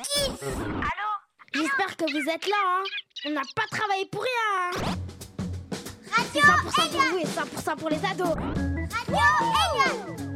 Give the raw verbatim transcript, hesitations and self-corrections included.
Kids. Allô? J'espère que vous êtes là, hein. On n'a pas travaillé pour rien, hein. Radio C'est cent pour cent pour Eliane. vous et cent pour cent pour les ados. Radio Eliane.